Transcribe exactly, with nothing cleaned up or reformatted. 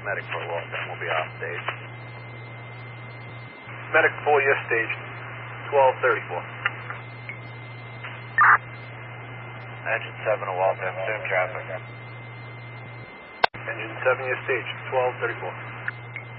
Medic for Waltham will be off stage. Medic four, your stage, twelve thirty-four. Engine seven to Waltham, soon traffic. Engine seven, your stage, twelve thirty-four.